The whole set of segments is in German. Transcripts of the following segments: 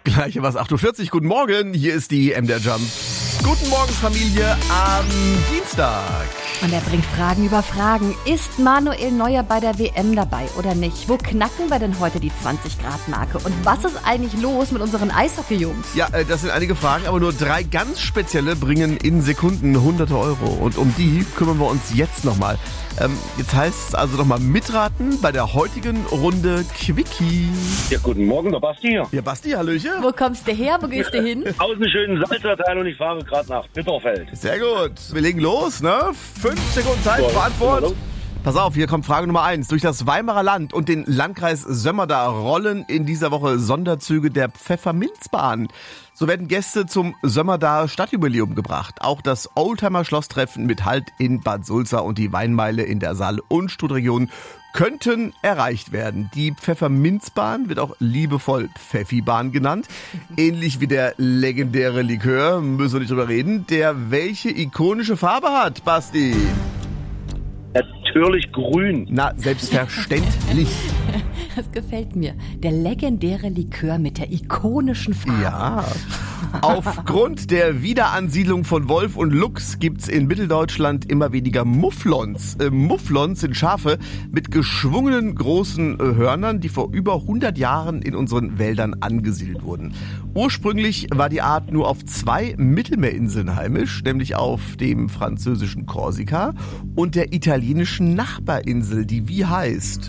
Gleich was 8.40 Uhr. Guten Morgen, hier ist die MDR Jump. Guten Morgen, Familie, am Dienstag. Und er bringt Fragen über Fragen. Ist Manuel Neuer bei der WM dabei oder nicht? Wo knacken wir denn heute die 20-Grad-Marke? Und was ist eigentlich los mit unseren Eishockey-Jungs? Ja, das sind einige Fragen, aber nur 3 ganz spezielle bringen in Sekunden hunderte Euro. Und um die kümmern wir uns jetzt nochmal. Jetzt heißt es also nochmal mitraten bei der heutigen Runde Quickie. Ja, guten Morgen, der Basti hier. Ja, Basti, hallöchen. Wo kommst du her? Wo gehst du hin? Aus einem schönen Salzerteil und ich fahre gerade nach Bitterfeld. Sehr gut. Wir legen los, ne? 5 Sekunden Zeit für Antwort. Pass auf, hier kommt Frage Nummer 1. Durch das Weimarer Land und den Landkreis Sömmerda rollen in dieser Woche Sonderzüge der Pfefferminzbahn. So werden Gäste zum Sömmerda Stadtjubiläum gebracht. Auch das Oldtimer-Schlosstreffen mit Halt in Bad Sulza und die Weinmeile in der Saal- und Studregion könnten erreicht werden. Die Pfefferminzbahn wird auch liebevoll Pfeffibahn genannt. Ähnlich wie der legendäre Likör, müssen wir nicht drüber reden, der welche ikonische Farbe hat, Basti? Natürlich grün. Na, selbstverständlich. Das gefällt mir. Der legendäre Likör mit der ikonischen Farbe. Ja. Aufgrund der Wiederansiedlung von Wolf und Luchs gibt's in Mitteldeutschland immer weniger Mufflons. Mufflons sind Schafe mit geschwungenen großen Hörnern, die vor über 100 Jahren in unseren Wäldern angesiedelt wurden. Ursprünglich war die Art nur auf 2 Mittelmeerinseln heimisch, nämlich auf dem französischen Korsika und der italienischen Nachbarinsel, die wie heißt?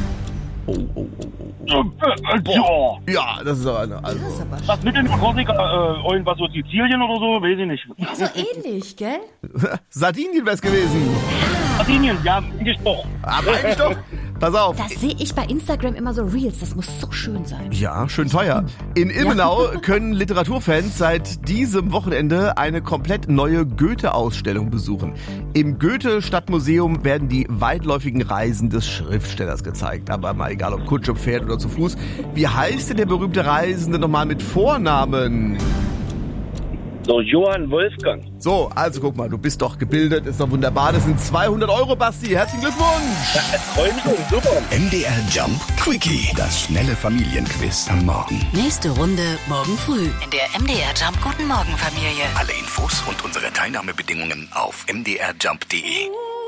Ja, das ist aber eine. Also. Was mit in Korsika? Irgendwas so Sizilien oder so? Weiß ich nicht. Ja, so ähnlich, gell? Sardinien wär's gewesen. Sardinien, ja, gesprochen. Aber eigentlich doch. Pass auf. Das sehe ich bei Instagram immer so Reels. Das muss so schön sein. Ja, schön teuer. In Ilmenau können Literaturfans seit diesem Wochenende eine komplett neue Goethe-Ausstellung besuchen. Im Goethe-Stadtmuseum werden die weitläufigen Reisen des Schriftstellers gezeigt. Aber mal egal, ob Kutsche, Pferd oder zu Fuß. Wie heißt denn der berühmte Reisende nochmal mit Vornamen? So, Johann Wolfgang. So, also guck mal, du bist doch gebildet, ist doch wunderbar. Das sind 200 Euro, Basti. Herzlichen Glückwunsch. Ja, freue mich schon, super. MDR Jump Quickie, das schnelle Familienquiz am Morgen. Nächste Runde morgen früh in der MDR Jump Guten Morgen Familie. Alle Infos und unsere Teilnahmebedingungen auf mdrjump.de.